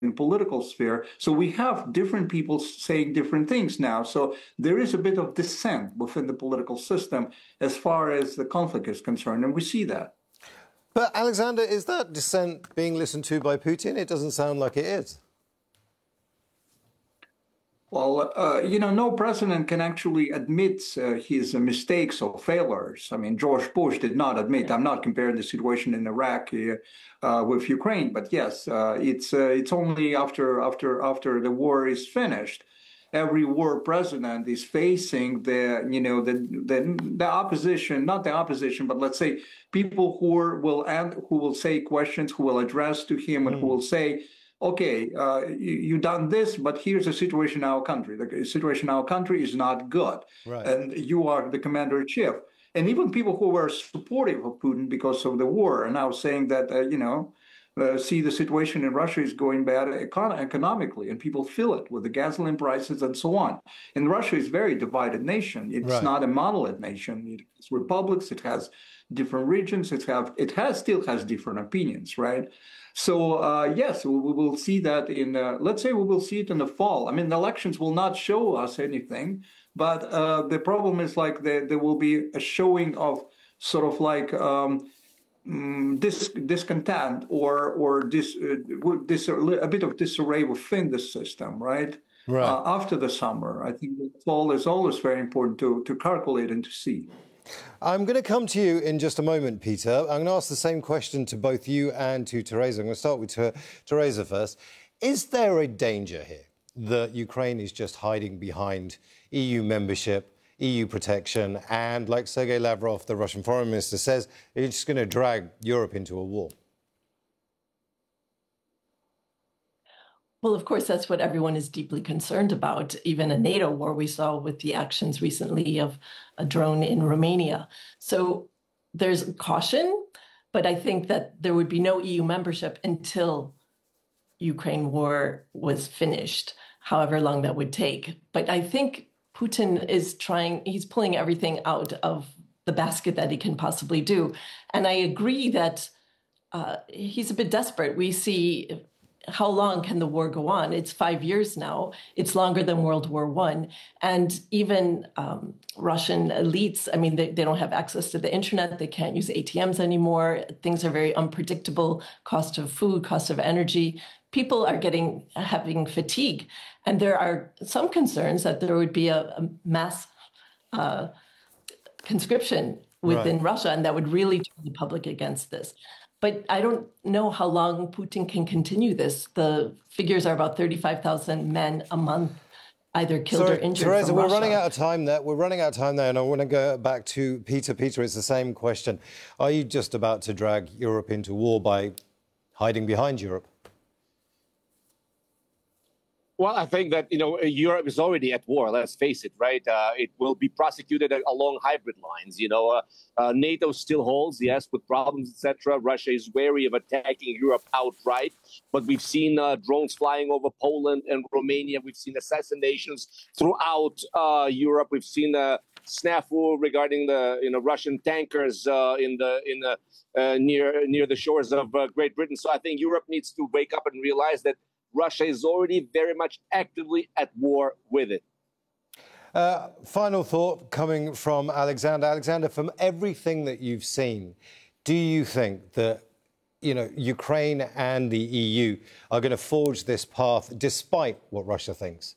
political sphere. So we have different people saying different things now. So there is a bit of dissent within the political system as far as the conflict is concerned, and we see that. But Alexander, is that dissent being listened to by Putin? It doesn't sound like it is. Well, no president can actually admit his mistakes or failures. I mean, George Bush did not admit. I'm not comparing the situation in Iraq with Ukraine, but yes, it's only after the war is finished. Every war president is facing the opposition, not the opposition, but let's say people who will say questions, who will address to him, and who will say, okay, you done this, but here's the situation in our country. The situation in our country is not good. Right. And you are the commander-in-chief. And even people who were supportive of Putin because of the war are now saying that, see, the situation in Russia is going bad economically, and people feel it with the gasoline prices and so on. And Russia is a very divided nation. It's not a monolith nation. It's republics. It has different regions. It still has different opinions, right? So, yes, we will see that let's say we will see it in the fall. I mean, the elections will not show us anything, but the problem is like there will be a showing of sort of like discontent or a bit of disarray within the system, right? Right. After the summer. I think the fall is always very important to calculate and to see. I'm going to come to you in just a moment, Peter. I'm going to ask the same question to both you and to Teresa. I'm going to start with Teresa first. Is there a danger here that Ukraine is just hiding behind EU membership, EU protection, and like Sergei Lavrov, the Russian foreign minister, says, it's just going to drag Europe into a war? Well, of course, that's what everyone is deeply concerned about. Even a NATO war we saw with the actions recently of a drone in Romania. So there's caution, but I think that there would be no EU membership until Ukraine war was finished, however long that would take. But I think Putin is he's pulling everything out of the basket that he can possibly do. And I agree that he's a bit desperate. We see how long can the war go on? It's 5 years now. It's longer than World War I. And even Russian elites, I mean, they don't have access to the internet. They can't use ATMs anymore. Things are very unpredictable. Cost of food, cost of energy. People are having fatigue. And there are some concerns that there would be a mass conscription within Russia, and that would really turn the public against this. But I don't know how long Putin can continue this. The figures are about 35,000 men a month, either killed or injured. Teresa, we're running out of time there. And I want to go back to Peter. Peter, it's the same question. Are you just about to drag Europe into war by hiding behind Europe? Well, I think that, Europe is already at war, let's face it, right? It will be prosecuted along hybrid lines. NATO still holds, yes, with problems, etc. Russia is wary of attacking Europe outright. But we've seen drones flying over Poland and Romania. We've seen assassinations throughout Europe. We've seen snafu regarding the Russian tankers near the shores of Great Britain. So I think Europe needs to wake up and realize that Russia is already very much actively at war with it. Final thought coming from Alexander. Alexander, from everything that you've seen, do you think that, Ukraine and the EU are going to forge this path despite what Russia thinks?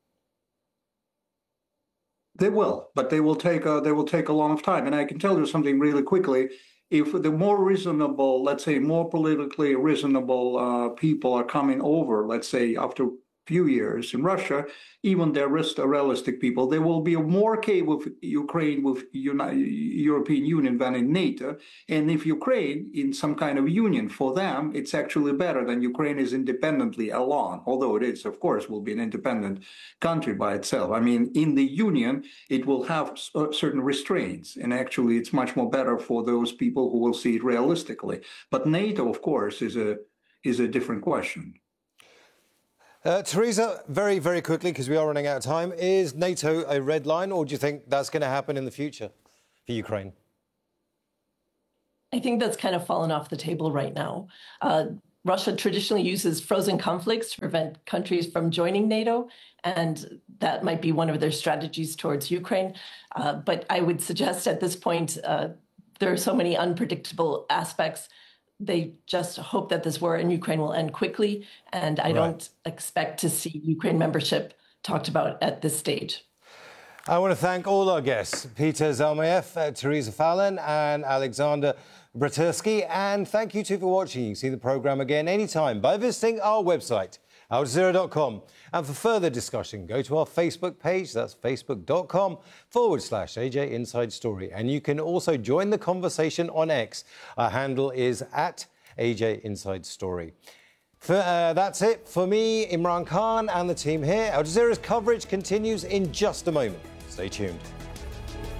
They will, but they will take a long time. And I can tell you something really quickly. If the more reasonable, let's say more politically reasonable people are coming over, let's say after few years in Russia, even the realistic people, there will be more okay with Ukraine, with European Union than in NATO. And if Ukraine in some kind of union, for them, it's actually better than Ukraine is independently alone, although it is, of course, will be an independent country by itself. I mean, in the union, it will have certain restraints, and actually it's much more better for those people who will see it realistically. But NATO, of course, is a different question. Teresa, very, very quickly, because we are running out of time, is NATO a red line, or do you think that's going to happen in the future for Ukraine? I think that's kind of fallen off the table right now. Russia traditionally uses frozen conflicts to prevent countries from joining NATO, and that might be one of their strategies towards Ukraine. But I would suggest at this point, there are so many unpredictable aspects. They just hope that this war in Ukraine will end quickly, and I don't expect to see Ukraine membership talked about at this stage. I want to thank all our guests, Peter Zalmayev, Teresa Fallon and Alexander Bratursky. And thank you too for watching. You can see the programme again anytime by visiting our website, aljazeera.com. And for further discussion, go to our Facebook page. That's facebook.com/AJ Inside Story. And you can also join the conversation on X. Our handle is @AJ Inside Story. That's it for me, Imran Khan, and the team here. Al Jazeera's coverage continues in just a moment. Stay tuned.